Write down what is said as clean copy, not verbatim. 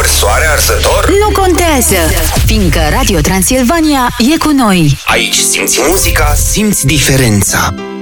soare arsător? Nu contează, fiindcă Radio Transilvania e cu noi. Aici simți muzica, simți diferența.